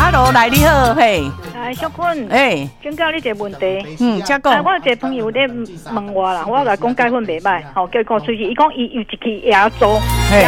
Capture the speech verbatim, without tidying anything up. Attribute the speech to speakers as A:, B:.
A: ，Hello， 来你好，嘿，
B: 哎，小坤，
A: 哎，
B: 请教你一个问题。
A: 嗯，请讲。
B: 啊，我有一个朋友咧问我啦，我甲讲钙粉袂歹，吼，叫伊讲出去，伊讲伊有一支椰粥，椰